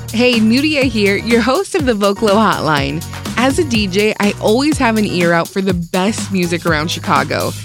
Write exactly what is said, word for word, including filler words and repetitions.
Hey, Nudia here, your host of the Vocalo Hotline. As a D J, I always have an ear out for the best music around Chicago.